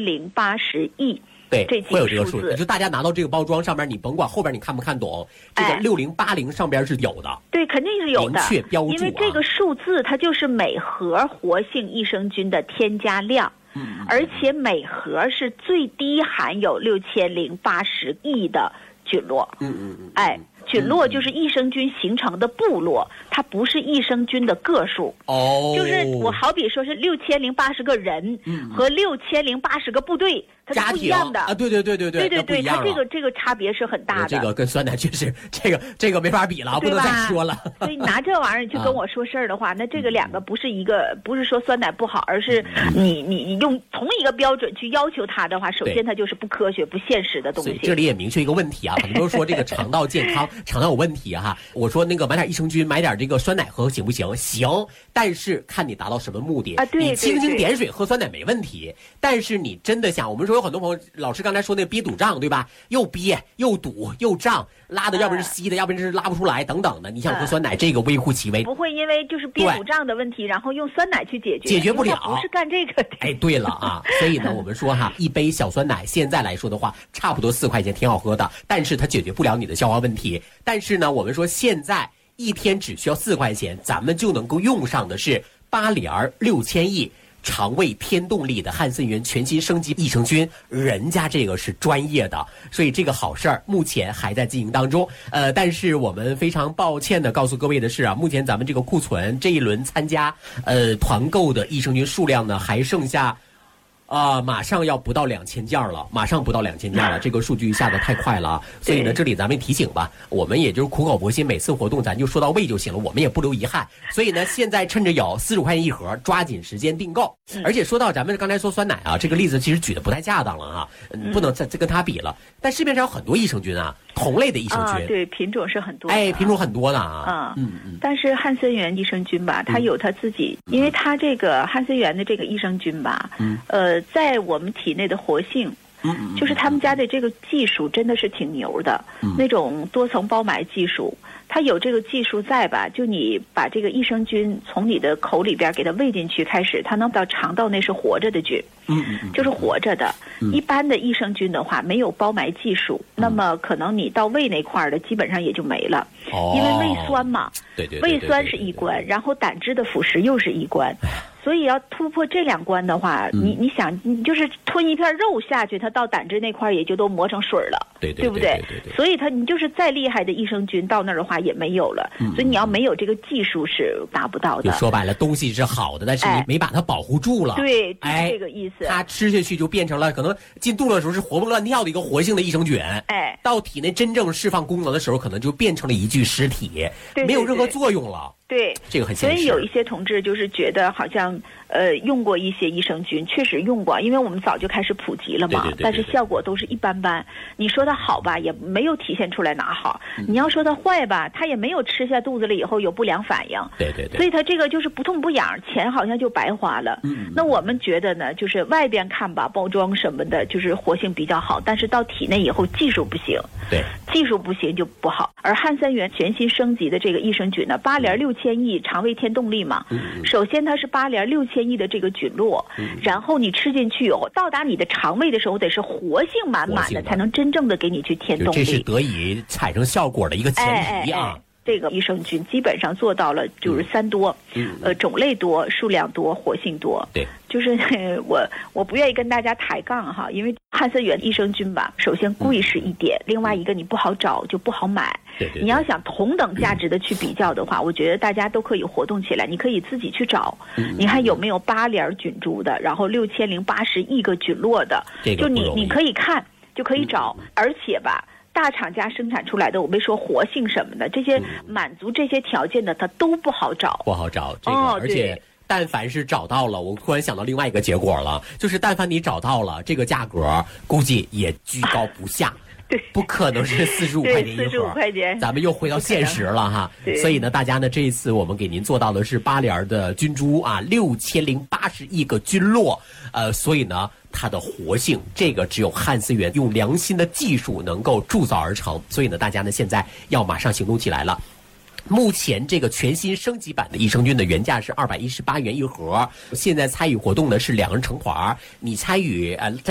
6080亿。 对， 这会有这个数字，就大家拿到这个包装上面，你甭管后边你看不看懂，这个6080上边是有的。 对，肯定是有的， 明确标注因为这个数字它就是每盒活性益生菌的添加量。而且每盒是最低含有6080亿的菌落。菌落就是益生菌形成的部落，它不是益生菌的个数。就是我好比说是6080个人和6080个部队，它是不一样的啊。对， 它这个差别是很大的。 这个跟酸奶确实这个没法比了，不能再说了。 所以拿这玩意儿去跟我说事儿的话，那这个两个不是说酸奶不好，而是你用同一个标准去要求它的话，首先它就是不科学、不现实的东西。 所以这里也明确一个问题啊，很多人说这个肠道健康。肠道有问题哈，我说那个买点益生菌，买点这个酸奶喝行不行？行，但是看你达到什么目的。 对， 你蜻蜓点水喝酸奶没问题，但是你真的想，我们说有很多朋友，老师刚才说那憋堵胀对吧？又憋又堵又胀，拉的要不然是稀的，要不然是拉不出来等等的。你想喝酸奶，这个微乎其微。 不会因为就是憋堵胀的问题，然后用酸奶去解决不了， 不是干这个的。 对了啊，所以呢，我们说哈，一杯小酸奶现在来说的话，差不多4块钱，挺好喝的，但是它解决不了你的消化问题。但是呢，我们说现在一天只需要4块钱，咱们就能够用上的是8联6000亿肠胃天动力的汉森源全新升级益生菌，人家这个是专业的，所以这个好事儿目前还在进行当中。但是我们非常抱歉的告诉各位的是啊，目前咱们这个库存这一轮参加团购的益生菌数量呢，还剩下。马上要不到2000件了，这个数据下得太快了啊！所以呢，这里咱们提醒吧，我们也就是苦口婆心，每次活动咱就说到位就行了，我们也不留遗憾。所以呢，现在趁着有45块钱一盒，抓紧时间订购。而且说到咱们刚才说酸奶啊，这个例子其实举得不太恰当了啊，不能再跟它比了。但市面上有很多益生菌啊，同类的益生菌， 对，品种是很多， 品种很多的啊。 但是汉森源益生菌吧，它有它自己，因为它这个汉森源的这个益生菌吧，在我们体内的活性，就是他们家的这个技术真的是挺牛的，那种多层包埋技术，它有这个技术在吧？就你把这个益生菌从你的口里边给它喂进去开始，它能到肠道内是活着的菌，就是活着的。一般的益生菌的话没有包埋技术，那么可能你到胃那块的基本上也就没了，因为胃酸嘛，胃酸是一关，然后胆汁的腐蚀又是一关。所以要突破这2关的话，你想，你就是吞一片肉下去，它到胆汁那块也就都磨成水了，对不对？所以你就是再厉害的益生菌到那儿的话也没有了，所以你要没有这个技术是达不到的。 就说白了，东西是好的，但是你没把它保护住了。 对，就是这个意思。 它吃下去就变成了可能进肚子的时候是活蹦乱跳的一个活性的益生菌，到体内真正释放功能的时候，可能就变成了一具尸体，没有任何作用了。 对， 这个很现实。 所以有一些同志就是觉得好像用过一些益生菌，确实用过，因为我们早就开始普及了嘛，但是效果都是一般般。你说它好吧，也没有体现出来哪好；你要说它坏吧，它也没有吃下肚子里以后有不良反应。所以它这个就是不痛不痒，钱好像就白花了。那我们觉得呢，就是外边看吧，包装什么的，就是活性比较好，但是到体内以后技术不行，技术不行就不好。而汉森源全新升级的这个益生菌呢，8联6000亿肠胃天动力嘛，首先它是8联6000亿的这个菌落，然后你吃进去以后，到达你的肠胃的时候得是活性满满的，才能真正的给你去添动力。 这是得以产生效果的一个前提啊。 这个益生菌基本上做到了就是3多，种类多、数量多、活性多。 对， 就是我不愿意跟大家抬杠哈，因为汉森源益生菌吧，首先贵是一点，另外一个你不好找就不好买。你要想同等价值的去比较的话，我觉得大家都可以活动起来，你可以自己去找，你看有没有8联菌株的，然后6080亿个菌落的，就你可以看就可以找，而且吧。大厂家生产出来的，我没说活性什么的，这些满足这些条件的，它都不好找。 这个，而且但凡是找到了，我突然想到另外一个结果了，就是但凡你找到了，这个价格估计也居高不下。不可能是45块钱一盒，45 块钱， 咱们又回到现实了哈。所以呢，大家呢这一次我们给您做到的是8联的菌株啊，6080亿个菌落，所以呢它的活性，这个只有汉森源用良心的技术能够铸造而成。所以呢，大家呢现在要马上行动起来了。目前这个全新升级版的益生菌的原价是218元一盒，现在参与活动呢是2人成团，你参与